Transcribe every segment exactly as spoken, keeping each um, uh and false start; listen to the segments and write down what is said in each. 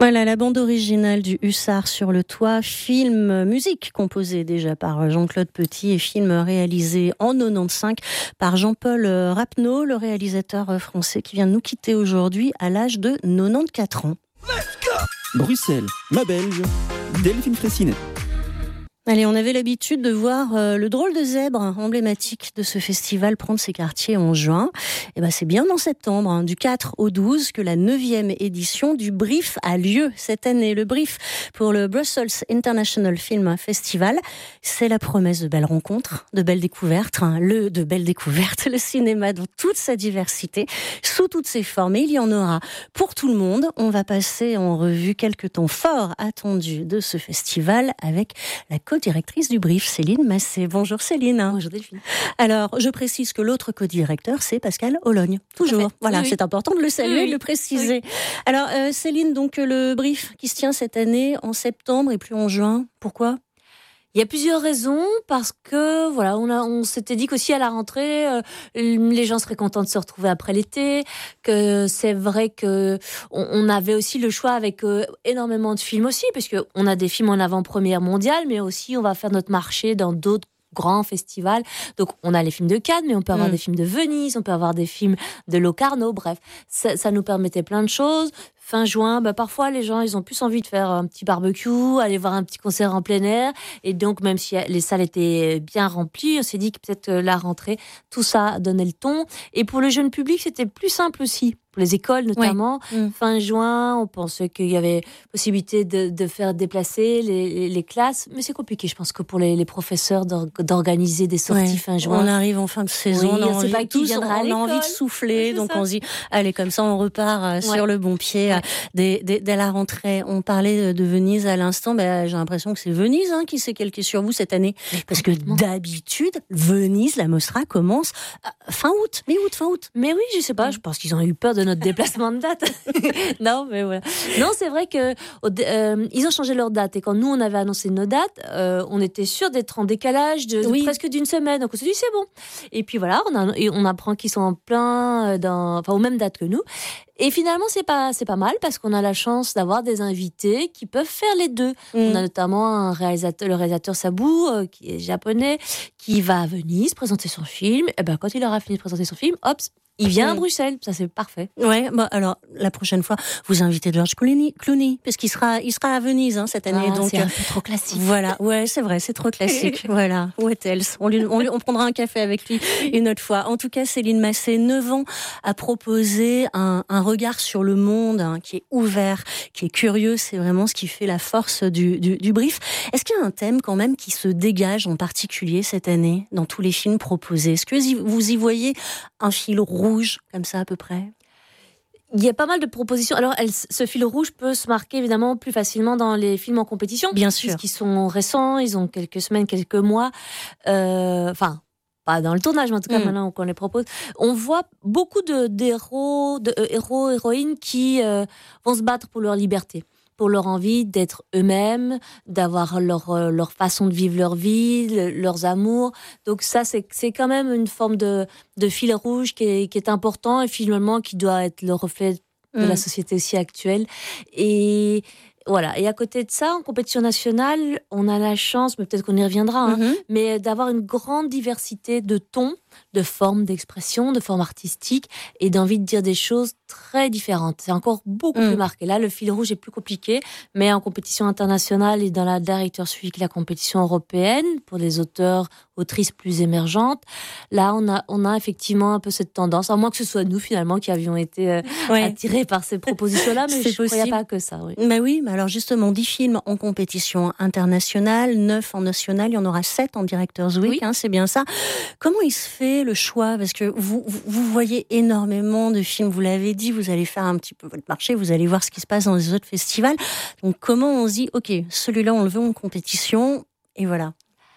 Voilà la bande originale du Hussard sur le toit, film musique composé déjà par Jean-Claude Petit et film réalisé en quatre-vingt-quinze par Jean-Paul Rapneau, le réalisateur français qui vient de nous quitter aujourd'hui à l'âge de quatre-vingt-quatorze ans. Bruxelles, ma Belge, Delphine Fraissinet. Allez, on avait l'habitude de voir euh, le drôle de zèbre emblématique de ce festival prendre ses quartiers en juin. Et ben c'est bien en septembre, hein, du quatre au douze, que la neuvième édition du Brief a lieu cette année. Le Brief pour le Brussels International Film Festival, c'est la promesse de belles rencontres, de belles découvertes, hein, le de belles découvertes, le cinéma dans toute sa diversité, sous toutes ses formes. Et il y en aura pour tout le monde. On va passer en revue quelques temps forts attendus de ce festival avec la co-directrice du Brief, Céline Massé. Bonjour Céline. Bonjour Delphine. Alors, je précise que l'autre co-directeur, c'est Pascal Ologne. Toujours. Voilà, oui, c'est oui. important de le saluer, oui, de le préciser. Oui. Alors, euh, Céline, donc le Brief qui se tient cette année en septembre et plus en juin. Pourquoi ? Il y a plusieurs raisons, parce que voilà, on, a, on s'était dit qu'aussi à la rentrée, euh, les gens seraient contents de se retrouver après l'été, que c'est vrai que on, on avait aussi le choix avec euh, énormément de films aussi, parce que on a des films en avant-première mondiale, mais aussi on va faire notre marché dans d'autres grands festivals. Donc on a les films de Cannes, mais on peut avoir mmh. des films de Venise, on peut avoir des films de Locarno, bref, ça, ça nous permettait plein de choses. Fin juin, bah parfois les gens ils ont plus envie de faire un petit barbecue, aller voir un petit concert en plein air, et donc même si les salles étaient bien remplies, on s'est dit que peut-être la rentrée, tout ça donnait le ton. Et pour le jeune public, c'était plus simple aussi. Pour les écoles notamment, ouais. mmh. fin juin, on pensait qu'il y avait possibilité de, de faire déplacer les, les, les classes, mais c'est compliqué, je pense que pour les, les professeurs d'organiser des sorties ouais. fin juin. On arrive en fin de saison, oui, on, a on, envie, pas tous, on, on a envie de souffler, oui, donc ça. On se dit, allez, comme ça on repart euh, ouais. sur le bon pied ouais. dès, dès, dès la rentrée. On parlait de Venise à l'instant, bah, j'ai l'impression que c'est Venise hein, qui s'est calqué sur vous cette année, mais parce que d'habitude, Venise, la Mostra commence fin août, mi-août, fin août. Mais oui, je sais pas, je pense qu'ils ont eu peur de notre déplacement de date. non, mais voilà. Non, c'est vrai que euh, ils ont changé leur date, et quand nous on avait annoncé nos dates, euh, on était sûr d'être en décalage de, de oui. presque d'une semaine. Donc on s'est dit c'est bon. Et puis voilà, on, a, on apprend qu'ils sont en plein, dans, enfin aux mêmes dates que nous. Et finalement, c'est pas, c'est pas mal parce qu'on a la chance d'avoir des invités qui peuvent faire les deux. Mmh. On a notamment un réalisateur, le réalisateur Sabou, euh, qui est japonais, qui va à Venise présenter son film. Et ben, quand il aura fini de présenter son film, hop, il vient mmh. à Bruxelles. Ça, c'est parfait. Ouais, bah, alors, la prochaine fois, vous invitez George Clooney, Clooney parce qu'il sera, il sera à Venise, hein, cette année. Ah, donc, c'est un peu trop classique. Voilà. Ouais, c'est vrai, c'est trop classique. Voilà. What else? On lui, on lui, on prendra un café avec lui une autre fois. En tout cas, Céline Massé, neuf ans, a proposé un, un regard sur le monde, hein, qui est ouvert, qui est curieux. C'est vraiment ce qui fait la force du, du, du Brief. Est-ce qu'il y a un thème quand même qui se dégage en particulier cette année dans tous les films proposés? Est-ce que vous y voyez un fil rouge comme ça à peu près? Il y a pas mal de propositions. Alors, elle, ce fil rouge peut se marquer évidemment plus facilement dans les films en compétition. Bien sûr. Puisqu'ils sont récents, ils ont quelques semaines, quelques mois. Euh, enfin... pas dans le tournage, mais en tout cas, mmh. maintenant qu'on les propose. On voit beaucoup de, d'héros, de, euh, héros, héroïnes qui euh, vont se battre pour leur liberté, pour leur envie d'être eux-mêmes, d'avoir leur, euh, leur façon de vivre leur vie, le, leurs amours. Donc ça, c'est, c'est quand même une forme de, de fil rouge qui est, qui est important et finalement qui doit être le reflet de mmh. la société aussi actuelle. Et... Voilà. Et à côté de ça, en compétition nationale, on a la chance, mais peut-être qu'on y reviendra, hein, mm-hmm. mais d'avoir une grande diversité de tons, de formes d'expression, de formes artistiques et d'envie de dire des choses très différentes. C'est encore beaucoup mm. plus marqué. Là, le fil rouge est plus compliqué, mais en compétition internationale et dans la Directors Week, la compétition européenne, pour les auteurs, autrices plus émergentes, là, on a, on a effectivement un peu cette tendance, à moins que ce soit nous, finalement, qui avions été euh, ouais. attirés par ces propositions-là, mais je ne croyais pas que ça. Oui. Bah oui, mais alors justement, dix films en compétition internationale, neuf en national, il y en aura sept en Directors Week, oui. hein, c'est bien ça. Comment il se fait le choix? Parce que vous, vous, vous voyez énormément de films, vous l'avez dit, vous allez faire un petit peu votre marché, vous allez voir ce qui se passe dans les autres festivals. Donc comment on se dit, ok, celui-là on le veut en compétition, et voilà.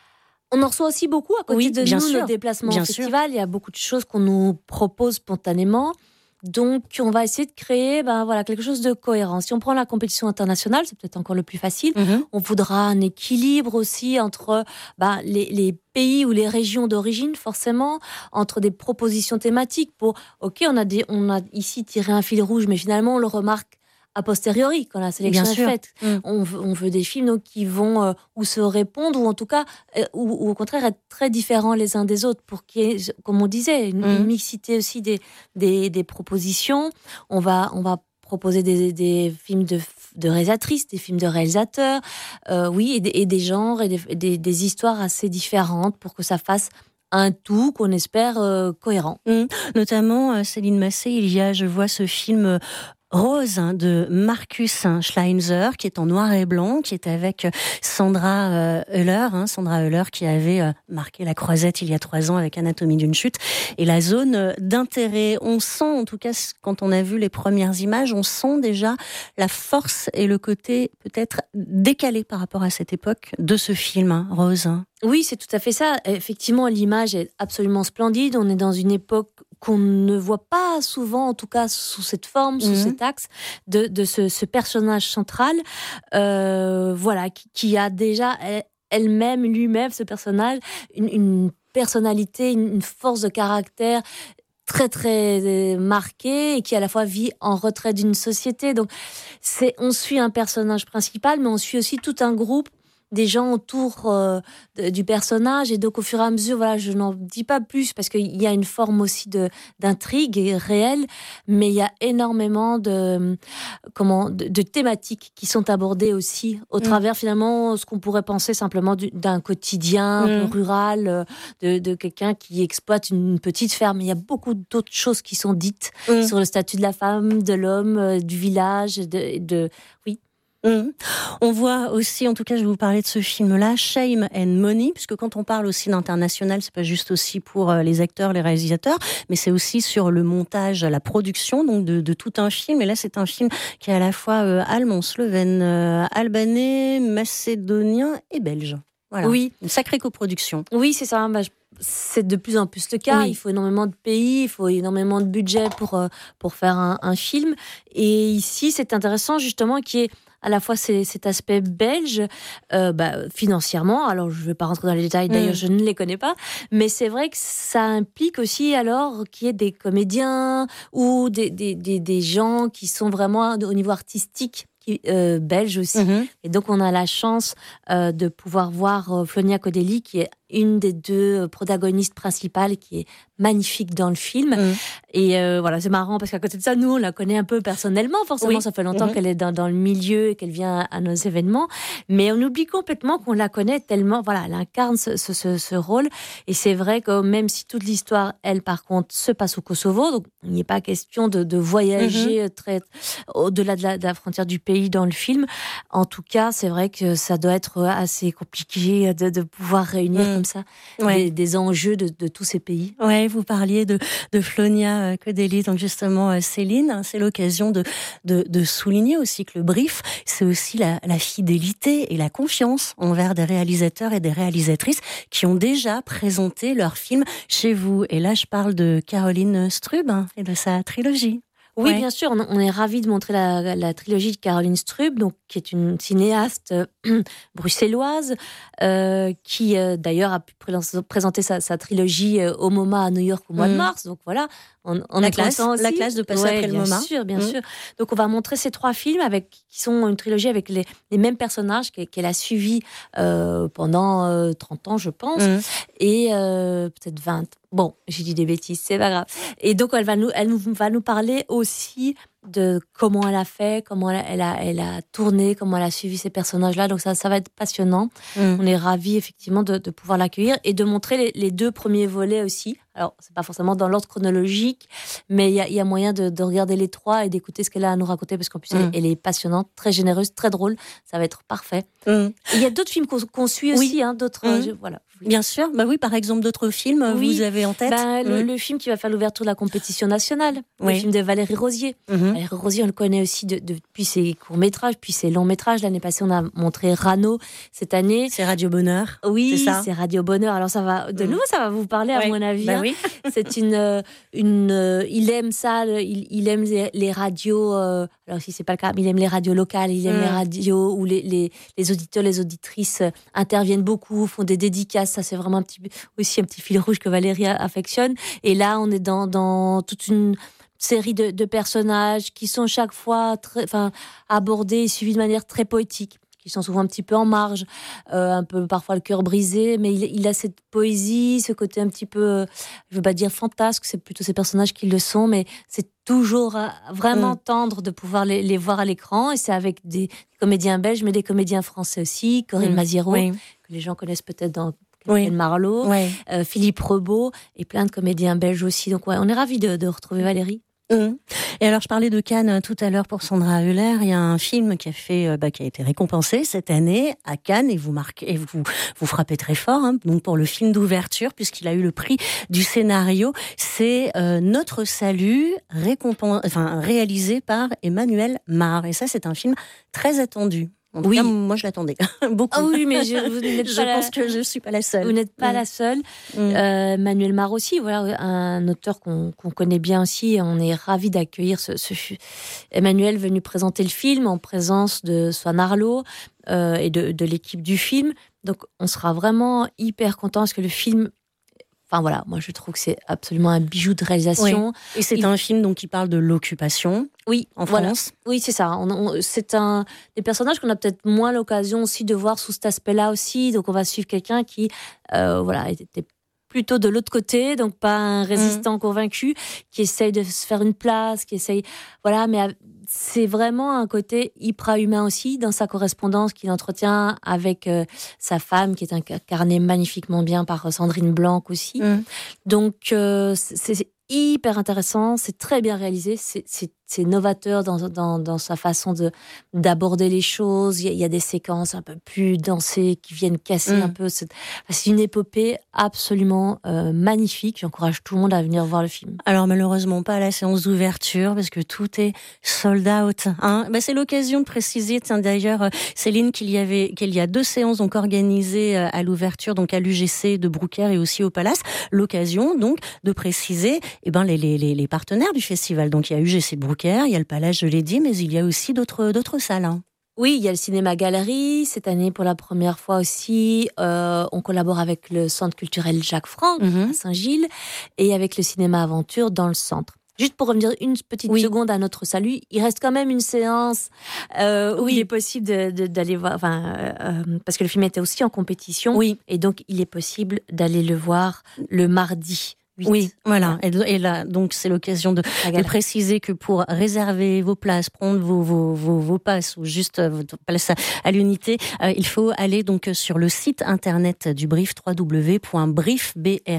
On en reçoit aussi beaucoup à côté oui, de bien nous, sûr, nos déplacements bien au festival. Sûr. Il y a beaucoup de choses qu'on nous propose spontanément. Donc, on va essayer de créer ben, voilà, quelque chose de cohérent. Si on prend la compétition internationale, c'est peut-être encore le plus facile. Mm-hmm. On voudra un équilibre aussi entre ben, les, les pays ou les régions d'origine, forcément, entre des propositions thématiques pour, ok, on a, des, on a ici tiré un fil rouge, mais finalement, on le remarque a posteriori, quand la sélection Bien est sûr. faite. Mm. On veut, on veut des films donc, qui vont euh, ou se répondre, ou en tout cas, euh, ou, ou au contraire être très différents les uns des autres, pour qu'il y ait, comme on disait, une, Mm. une mixité aussi des, des, des propositions. On va, on va proposer des, des films de, de réalisatrices, des films de réalisateurs, euh, oui, et des, et des genres, et des, des, des histoires assez différentes pour que ça fasse un tout qu'on espère euh, cohérent. Mm. Notamment, euh, Céline Massé, il y a, je vois ce film euh, Rose hein, de Markus Schleinzer, qui est en noir et blanc, qui est avec Sandra euh, Hüller, hein, Sandra Hüller qui avait euh, marqué la croisette il y a trois ans avec Anatomie d'une chute, et la zone d'intérêt. On sent, en tout cas, quand on a vu les premières images, on sent déjà la force et le côté peut-être décalé par rapport à cette époque de ce film, hein, Rose. Oui, c'est tout à fait ça. Effectivement, l'image est absolument splendide. On est dans une époque qu'on ne voit pas souvent, en tout cas sous cette forme, sous mmh. cet axe, de, de ce, ce personnage central, euh, voilà, qui, qui a déjà elle-même, lui-même, ce personnage, une, une personnalité, une force de caractère très très marquée et qui à la fois vit en retrait d'une société. Donc, c'est, on suit un personnage principal, mais on suit aussi tout un groupe, des gens autour euh, de, du personnage, et donc au fur et à mesure, voilà, je n'en dis pas plus parce qu'il y a une forme aussi de d'intrigue réelle, mais il y a énormément de comment de, de thématiques qui sont abordées aussi au mmh. travers finalement ce qu'on pourrait penser simplement du, d'un quotidien mmh. un peu rural, de, de quelqu'un qui exploite une petite ferme. Il y a beaucoup d'autres choses qui sont dites mmh. sur le statut de la femme, de l'homme, du village, de, de oui. Mmh. On voit aussi, en tout cas je vais vous parler de ce film-là, Shame and Money, puisque quand on parle aussi d'international, c'est pas juste aussi pour les acteurs, les réalisateurs, mais c'est aussi sur le montage, la production donc de, de tout un film. Et là c'est un film qui est à la fois euh, allemand, slovène, euh, albanais, macédonien et belge. Voilà. Oui, une sacrée coproduction. Oui, c'est ça. Bah, je... C'est de plus en plus le cas. Oui. Il faut énormément de pays, il faut énormément de budget pour euh, pour faire un, un film. Et ici, c'est intéressant justement qu'il y ait à la fois c'est, cet aspect belge, euh, bah, financièrement. Alors, je ne vais pas rentrer dans les détails, d'ailleurs, mmh. je ne les connais pas. Mais c'est vrai que ça implique aussi, alors, qu'il y ait des comédiens ou des, des, des, des gens qui sont vraiment au niveau artistique, qui, euh, belges aussi. Mmh. Et donc, on a la chance euh, de pouvoir voir euh, Flonia Kodeli, qui est une des deux protagonistes principales, qui est magnifique dans le film. Mmh. Et euh, voilà, c'est marrant parce qu'à côté de ça, nous, on la connaît un peu personnellement. Forcément, oui. ça fait longtemps mmh. qu'elle est dans, dans le milieu et qu'elle vient à, à nos événements. Mais on oublie complètement qu'on la connaît tellement. Voilà, elle incarne ce, ce, ce, ce rôle. Et c'est vrai que même si toute l'histoire, elle, par contre, se passe au Kosovo, donc il n'est pas question de, de voyager mmh. très au-delà de la, de la frontière du pays dans le film. En tout cas, c'est vrai que ça doit être assez compliqué de, de pouvoir réunir mmh. comme ça ouais. des, des enjeux de, de tous ces pays. Ouais, vous parliez de, de Flonia Kodeli, donc justement Céline, c'est l'occasion de, de, de souligner aussi que le brief, c'est aussi la, la fidélité et la confiance envers des réalisateurs et des réalisatrices qui ont déjà présenté leur film chez vous. Et là, je parle de Caroline Strub hein, et de sa trilogie. Oui, ouais. bien sûr, on, on est ravis de montrer la, la trilogie de Caroline Strub, donc, qui est une cinéaste euh, bruxelloise, euh, qui euh, d'ailleurs a pu pré- présenter sa, sa trilogie euh, au MoMA à New York au mois mmh. de mars. Donc voilà, on, on la est classe, aussi. la classe de passer ouais, après le bien MoMA. Bien sûr, bien mmh. sûr. Donc on va montrer ces trois films avec, qui sont une trilogie avec les, les mêmes personnages qu'elle a suivis euh, pendant euh, trente ans, je pense, mmh. et euh, peut-être vingt. Bon, j'ai dit des bêtises, c'est pas grave. Et donc, elle va nous, elle nous, va nous parler aussi de comment elle a fait, comment elle a, elle a, elle a tourné, comment elle a suivi ces personnages-là. Donc, ça, ça va être passionnant. Mmh. On est ravis, effectivement, de, de pouvoir l'accueillir et de montrer les, les deux premiers volets aussi. Alors, c'est pas forcément dans l'ordre chronologique, mais il y a, y a moyen de, de regarder les trois et d'écouter ce qu'elle a à nous raconter, parce qu'en plus, mmh. elle, elle est passionnante, très généreuse, très drôle. Ça va être parfait. Mmh. Il y a d'autres films qu'on, qu'on suit aussi, oui. hein, d'autres. Mmh. Je, voilà. Bien sûr, bah oui, par exemple, d'autres films, oui. vous avez en tête bah, le, mmh. le film qui va faire l'ouverture de la compétition nationale, oui. le film de Valérie Rosier. Mmh. Valérie Rosier, on le connaît aussi de, de, depuis ses courts-métrages, puis ses longs-métrages. L'année passée, on a montré Rano. Cette année, c'est Radio Bonheur. Oui, c'est, ça c'est Radio Bonheur. Alors, ça va, de mmh. nouveau, ça va vous parler, à ouais. mon avis. Bah hein. oui. C'est une, une, euh, il aime ça, il, il aime les, les radios. Euh, alors, si c'est pas le cas, mais il aime les radios locales, il aime mmh. les radios où les, les, les auditeurs, les auditrices interviennent beaucoup, font des dédicaces. Ça, c'est vraiment un petit, aussi un petit fil rouge que Valérie affectionne. Et là, on est dans, dans toute une série de, de personnages qui sont chaque fois très, enfin, abordés et suivis de manière très poétique, qui sont souvent un petit peu en marge, euh, un peu parfois le cœur brisé, mais il, il a cette poésie, ce côté un petit peu, euh, je veux pas dire fantasque, c'est plutôt ces personnages qui le sont, mais c'est toujours euh, vraiment mmh. tendre de pouvoir les, les voir à l'écran, et c'est avec des comédiens belges, mais des comédiens français aussi, Corinne mmh. Maziero, oui. que les gens connaissent peut-être dans Capitaine oui. Marlowe, oui. euh, Philippe Rebaud, et plein de comédiens belges aussi, donc ouais, on est ravis de, de retrouver Valérie. Mmh. Et alors, je parlais de Cannes tout à l'heure pour Sandra Hüller. Il y a un film qui a fait, bah, qui a été récompensé cette année à Cannes, et vous marquez, et vous vous frappez très fort. Hein, donc pour le film d'ouverture, puisqu'il a eu le prix du scénario, c'est euh, Notre Salut, récompense, enfin réalisé par Emmanuel Mar. Et ça, c'est un film très attendu. En tout oui, cas, moi je l'attendais beaucoup. Ah oui, mais je, vous n'êtes je pas pense la... que je suis pas la seule. Vous n'êtes pas mmh. la seule. Mmh. Euh, Manuel Mar aussi, voilà, un auteur qu'on, qu'on connaît bien aussi. Et on est ravis d'accueillir ce, ce Emmanuel venu présenter le film en présence de Swan Arlo euh, et de, de l'équipe du film. Donc, on sera vraiment hyper contents parce que le film. Enfin voilà, moi je trouve que c'est absolument un bijou de réalisation. Oui. Et c'est Il... un film donc qui parle de l'occupation. Oui, en voilà. France. Oui, c'est ça. On, on, c'est un des personnages qu'on a peut-être moins l'occasion aussi de voir sous cet aspect-là aussi. Donc on va suivre quelqu'un qui, euh, voilà, était plutôt de l'autre côté, donc pas un résistant mmh. convaincu, qui essaye de se faire une place, qui essaye, voilà, mais c'est vraiment un côté hyper humain aussi dans sa correspondance qu'il entretient avec euh, sa femme, qui est incarnée magnifiquement bien par Sandrine Blanc aussi. Mmh. Donc euh, c'est, c'est hyper intéressant, c'est très bien réalisé, c'est, c'est, c'est novateur dans, dans, dans sa façon de, d'aborder les choses. Il y, a, il y a des séquences un peu plus dansées qui viennent casser mmh. un peu. C'est, c'est une épopée absolument euh, magnifique. J'encourage tout le monde à venir voir le film. Alors malheureusement pas à la séance d'ouverture parce que tout est sold out. Hein. Bah, c'est l'occasion de préciser, tiens, d'ailleurs, Céline, qu'il y avait, qu'il y a deux séances donc organisées à l'ouverture, donc à l'U G C de Brouckère et aussi au Palace. L'occasion donc de préciser eh ben, les, les, les partenaires du festival. Donc il y a U G C de Brouckère, il y a le Palace, je l'ai dit, mais il y a aussi d'autres, d'autres salles. Hein. Oui, il y a le Cinéma Galerie. Cette année, pour la première fois aussi, euh, on collabore avec le Centre culturel Jacques Franck mm-hmm. à Saint-Gilles et avec le Cinéma Aventure dans le centre. Juste pour revenir une petite oui. seconde à Notre Salut, il reste quand même une séance euh, où oui. il est possible de, de, d'aller voir, enfin, euh, parce que le film était aussi en compétition, oui. et donc il est possible d'aller le voir le mardi. huit. Oui, voilà. Et, et là, donc, c'est l'occasion de, de préciser que pour réserver vos places, prendre vos, vos, vos, vos passes ou juste votre place à, à l'unité, euh, il faut aller donc sur le site internet du Brief, w w w point brief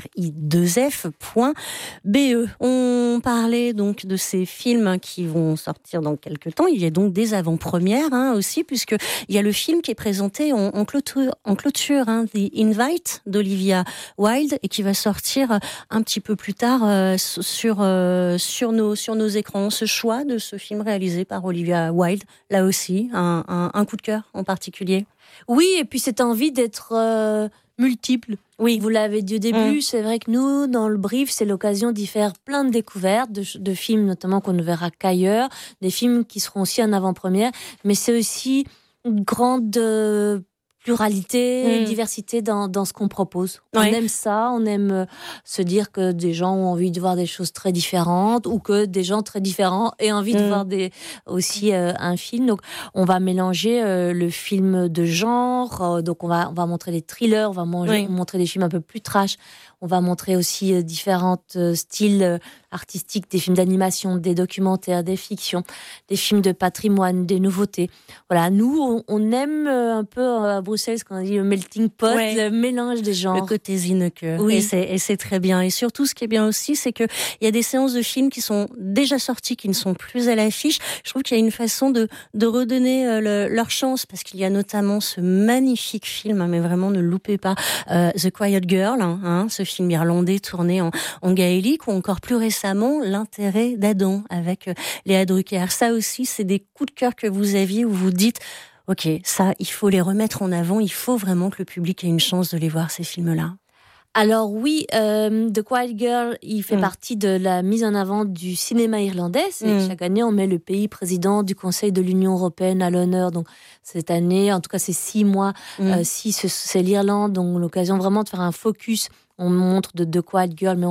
point b e. On parlait donc de ces films qui vont sortir dans quelques temps. Il y a donc des avant-premières hein, aussi, puisque il y a le film qui est présenté en, en clôture, en clôture hein, The Invite d'Olivia Wilde et qui va sortir un petit peu plus tard euh, sur, euh, sur, nos, sur nos écrans. Ce choix de ce film réalisé par Olivia Wilde, là aussi, un, un, un coup de cœur en particulier. Oui, et puis cette envie d'être euh, multiple. Oui. Vous l'avez dit au début, mmh. c'est vrai que nous, dans le Brief, c'est l'occasion d'y faire plein de découvertes, de, de films notamment qu'on ne verra qu'ailleurs, des films qui seront aussi en avant-première, mais c'est aussi une grande... Euh, pluralité, mmh. diversité dans, dans ce qu'on propose. On ouais. aime ça, on aime euh, se dire que des gens ont envie de voir des choses très différentes ou que des gens très différents aient envie mmh. de voir des, aussi euh, un film. Donc, on va mélanger euh, le film de genre, euh, donc on va, on va montrer des thrillers, on va manger, oui. montrer des films un peu plus trash, on va montrer aussi euh, différents euh, styles euh, artistiques, des films d'animation, des documentaires, des fictions, des films de patrimoine, des nouveautés. Voilà, nous, on, on aime euh, un peu à euh, Bruxelles, ce qu'on dit le melting pot, ouais. le mélange des genres. Le côté Zineke. Oui. Et c'est, et c'est très bien. Et surtout, ce qui est bien aussi, c'est qu'il y a des séances de films qui sont déjà sortis, qui ne sont plus à l'affiche. Je trouve qu'il y a une façon de, de redonner euh, le, leur chance, parce qu'il y a notamment ce magnifique film, hein, mais vraiment ne loupez pas, euh, The Quiet Girl, hein, hein, ce film irlandais tourné en, en gaélique, ou encore plus récemment, L'intérêt d'Adam, avec euh, Léa Drucker. Ça aussi, c'est des coups de cœur que vous aviez, où vous dites... Ok, ça, il faut les remettre en avant. Il faut vraiment que le public ait une chance de les voir, ces films-là. Alors oui, euh, The Quiet Girl, il fait mmh. partie de la mise en avant du cinéma irlandais. C'est, mmh. Chaque année, on met le pays président du Conseil de l'Union européenne à l'honneur. Donc cette année, en tout cas, c'est six mois. Mmh. Euh, six, c'est l'Irlande. Donc l'occasion vraiment de faire un focus. On montre de The Quiet Girl, mais on montre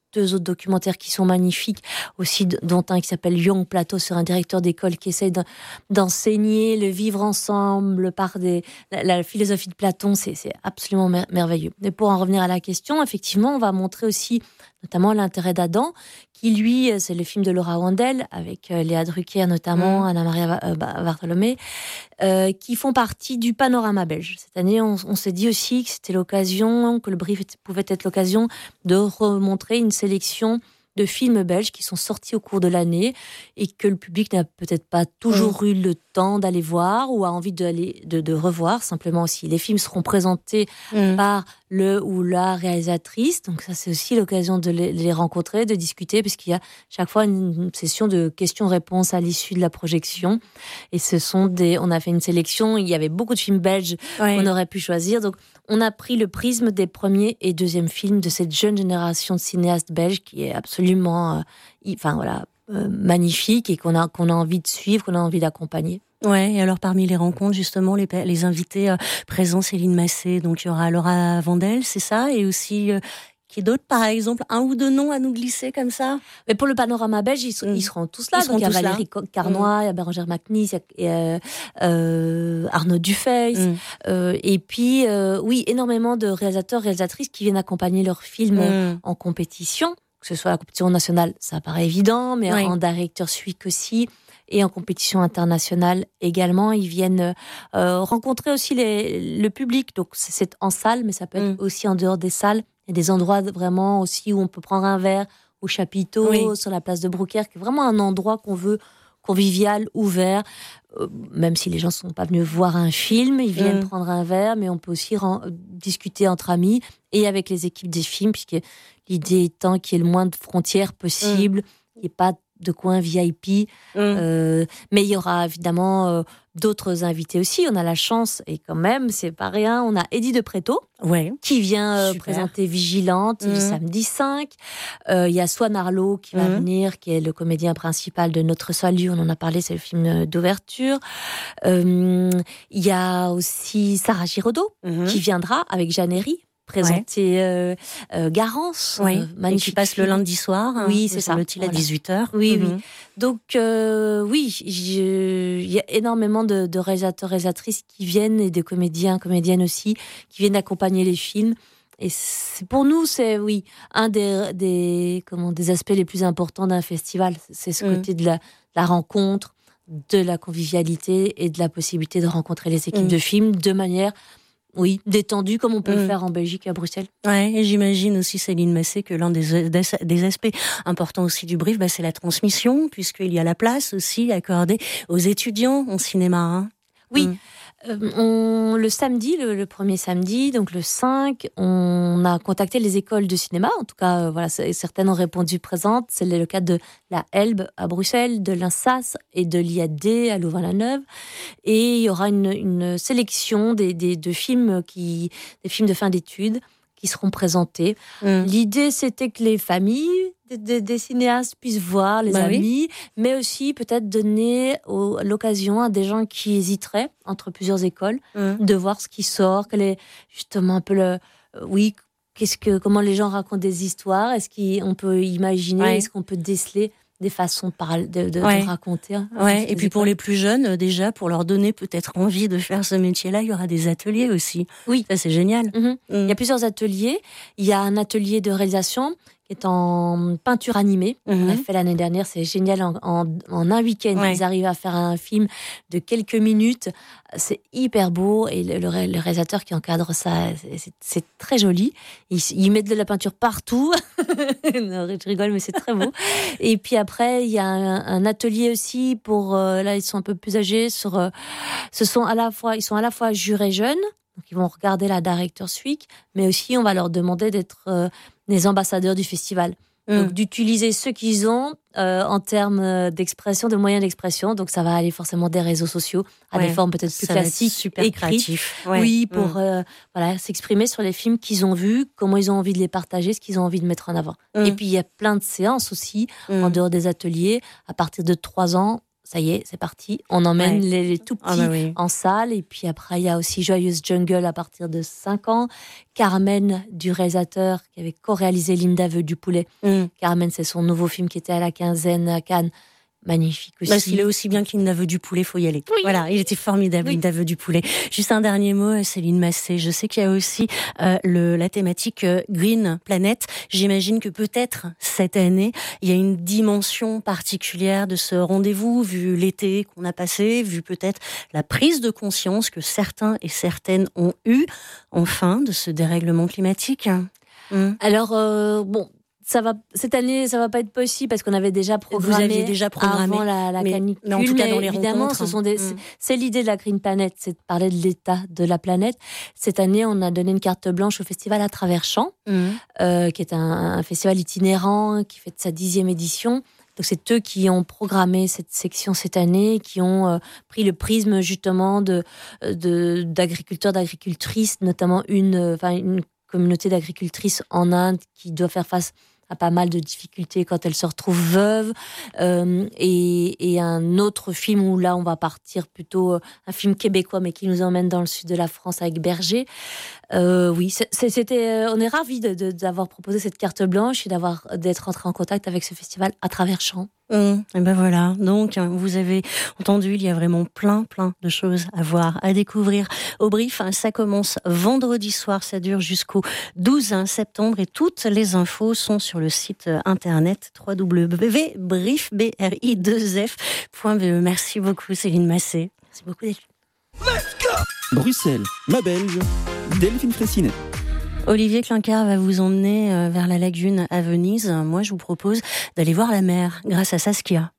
deux autres documentaires qui sont magnifiques, aussi dont un qui s'appelle Young Plateau sur un directeur d'école qui essaye de, d'enseigner le vivre ensemble par des, la, la philosophie de Platon. C'est, c'est absolument mer- merveilleux. Et pour en revenir à la question, effectivement, on va montrer aussi notamment l'intérêt d'Adam, qui lui, c'est le film de Laura Wandel, avec euh, Léa Drucker notamment, mmh. Anna-Maria euh, Bartholomé, euh, qui font partie du panorama belge. Cette année, on, on s'est dit aussi que c'était l'occasion, que le brief pouvait être l'occasion de remontrer une sélection de films belges qui sont sortis au cours de l'année et que le public n'a peut-être pas toujours mmh. eu le temps d'aller voir ou a envie d'aller, de, de revoir simplement aussi. Les films seront présentés mmh. par le ou la réalisatrice, donc ça c'est aussi l'occasion de les, les rencontrer, de discuter, puisqu'il y a chaque fois une, une session de questions-réponses à l'issue de la projection. Et ce sont des, on a fait une sélection, il y avait beaucoup de films belges ouais. qu'on aurait pu choisir, donc on a pris le prisme des premiers et deuxièmes films de cette jeune génération de cinéastes belges qui est absolument, euh, enfin voilà, euh, magnifique et qu'on a qu'on a envie de suivre, qu'on a envie d'accompagner. Ouais, et alors parmi les rencontres, justement, les, les invités euh, présents, Céline Massé, donc il y aura Laura Wandel, c'est ça, et aussi euh, qui d'autres, par exemple, un ou deux noms à nous glisser comme ça. Mais pour le panorama belge, ils, mmh. ils seront tous là. Ils donc il y a Valérie là. Carnoy, mmh. il y a Bérangère Macnis, il y a euh, euh, Arnaud Dufeil, mmh. euh, et puis euh, oui, énormément de réalisateurs, réalisatrices qui viennent accompagner leurs films mmh. en compétition, que ce soit la compétition nationale, ça paraît évident, mais oui. en Directors Week aussi. Et en compétition internationale également, ils viennent euh, rencontrer aussi les, le public. Donc c'est, c'est en salle, mais ça peut être mmh. aussi en dehors des salles. Il y a des endroits vraiment aussi où on peut prendre un verre au chapiteau, oui. sur la place de Brouckère, qui est vraiment un endroit qu'on veut convivial, ouvert. Euh, même si les gens ne sont pas venus voir un film, ils viennent mmh. prendre un verre, mais on peut aussi ren- discuter entre amis et avec les équipes des films, puisque l'idée étant qu'il y ait le moins de frontières possible, mmh. qu'il n'y ait pas de coin V I P, mmh. euh, mais il y aura évidemment euh, d'autres invités aussi. On a la chance, et quand même, c'est pas rien, on a Eddie de Pretto, ouais. qui vient euh, présenter Vigilante mmh. le samedi cinq. Il euh, y a Swan Arlo qui va mmh. venir, qui est le comédien principal de Notre Salut, on en a parlé, c'est le film d'ouverture. Il euh, y a aussi Sarah Giraudot, mmh. qui viendra avec Jeanne Herry, présenter ouais. euh, euh, Garance, oui. euh, magnifique. Et qui passe le lundi soir, hein, oui, c'est ça, semble-t-il, voilà. à dix-huit heures. Oui, mm-hmm. oui. Donc, euh, oui, il y a énormément de, de réalisateurs, réalisatrices qui viennent, et des comédiens, comédiennes aussi, qui viennent accompagner les films. Et c'est, pour nous, c'est, oui, un des, des, comment, des aspects les plus importants d'un festival. C'est ce mm. côté de la, la rencontre, de la convivialité et de la possibilité de rencontrer les équipes mm. de films de manière... Oui, détendu comme on peut mmh. le faire en Belgique et à Bruxelles. Ouais, et j'imagine aussi, Céline Massé, que l'un des, des, des aspects importants aussi du brief, bah, c'est la transmission, puisqu'il y a la place aussi accordée aux étudiants en cinéma. Hein. Oui, mmh. euh, on, le samedi, le, le premier samedi, donc le cinq, on a contacté les écoles de cinéma. En tout cas, euh, voilà, certaines ont répondu présentes. C'est le cas de la Elbe à Bruxelles, de l'Insas et de l'I A D à Louvain-la-Neuve. Et il y aura une, une sélection des, des, de films qui, des films de fin d'études qui seront présentés. Mmh. L'idée, c'était que les familles des, des, des cinéastes puissent voir, les bah amis, oui. mais aussi peut-être donner au, l'occasion à des gens qui hésiteraient entre plusieurs écoles mmh. de voir ce qui sort, quel est justement un peu le... Euh, oui, qu'est-ce que, comment les gens racontent des histoires, est-ce qu'on peut imaginer, ouais. est-ce qu'on peut déceler des façons de, parler, de, de, ouais. de raconter. Hein, ouais. Et puis écoles. Pour les plus jeunes, déjà, pour leur donner peut-être envie de faire ce métier-là, il y aura des ateliers aussi. Oui. Ça, c'est génial. Mm-hmm. Mm. Il y a plusieurs ateliers. Il y a un atelier de réalisation qui est en peinture animée. Mm-hmm. On l'a fait l'année dernière, c'est génial. En, en, en un week-end, ouais. ils arrivent à faire un film de quelques minutes. C'est hyper beau. Et le, le, le réalisateur qui encadre ça, c'est, c'est très joli. Ils, ils mettent de la peinture partout. Non, je rigole, mais c'est très beau. Et puis après, il y a un, un atelier aussi pour... Euh, là, ils sont un peu plus âgés. Sur, euh, ce sont à la fois, ils sont à la fois jurés jeunes, donc ils vont regarder la Directors Week, mais aussi on va leur demander d'être euh, des ambassadeurs du festival. Mmh. Donc d'utiliser ce qu'ils ont euh, en termes d'expression, de moyens d'expression. Donc ça va aller forcément des réseaux sociaux à ouais, des formes peut-être plus classiques, super écrites. Créatif. Ouais. Oui, pour mmh. euh, voilà, s'exprimer sur les films qu'ils ont vus, comment ils ont envie de les partager, ce qu'ils ont envie de mettre en avant. Mmh. Et puis il y a plein de séances aussi, mmh. en dehors des ateliers, à partir de trois ans. ça y est, c'est parti. On emmène Ouais. les, les tout petits Ah bah oui. en salle. Et puis après, il y a aussi Joyeuse Jungle à partir de cinq ans. Carmen, du réalisateur qui avait co-réalisé Linda veut du poulet. Mm. Carmen, c'est son nouveau film qui était à la quinzaine à Cannes. Magnifique aussi. Parce qu'il est aussi bien que Linda veut du poulet, faut y aller. Oui. Voilà, il était formidable, Oui. Linda veut du poulet. Juste un dernier mot, Céline Massé. Je sais qu'il y a aussi euh, le, la thématique euh, Green Planet. J'imagine que peut-être cette année, il y a une dimension particulière de ce rendez-vous, vu l'été qu'on a passé, vu peut-être la prise de conscience que certains et certaines ont eu, enfin, de ce dérèglement climatique. Hum. Alors, euh, bon... Ça va, cette année, ça va pas être possible parce qu'on avait déjà programmé, Vous aviez déjà programmé avant la, la mais, canicule. mais en tout cas mais dans les évidemment, rencontres. ce sont des, Mmh. c'est, c'est l'idée de la Green Planet, c'est de parler de l'état de la planète. Cette année, on a donné une carte blanche au festival À Travers Champs, Mmh. euh, qui est un, un festival itinérant qui fait sa dixième édition. Donc c'est eux qui ont programmé cette section cette année, qui ont euh, pris le prisme justement de, de d'agriculteurs, d'agricultrices, notamment une, enfin une communauté d'agricultrices en Inde qui doit faire face à pas mal de difficultés quand elle se retrouve veuve, euh, et, et un autre film où là on va partir plutôt, euh, un film québécois mais qui nous emmène dans le sud de la France avec Berger. Euh, oui, c'est, c'était, euh, on est ravis de, de, d'avoir proposé cette carte blanche et d'avoir, d'être entré en contact avec ce festival À Travers Champs. Mmh, et ben voilà, donc vous avez entendu, il y a vraiment plein plein de choses à voir, à découvrir au Brif. Ça commence vendredi soir, ça dure jusqu'au douze septembre et toutes les infos sont sur le site internet w w w point brif point b e. Merci beaucoup Céline Massé. Merci beaucoup d'être venue. Bruxelles, ma Belge, Delphine Fressinet. Olivier Clincard va vous emmener vers la lagune à Venise. Moi, je vous propose d'aller voir la mer grâce à Saskia.